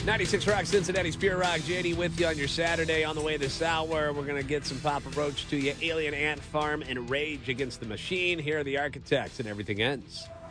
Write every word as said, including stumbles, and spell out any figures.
ninety-six Rock, Cincinnati's Pure Rock. J D with you on your Saturday. On the way this hour, we're going to get some Papa Roach to you. Alien Ant Farm and Rage Against the Machine. Here are the Architects, and everything ends.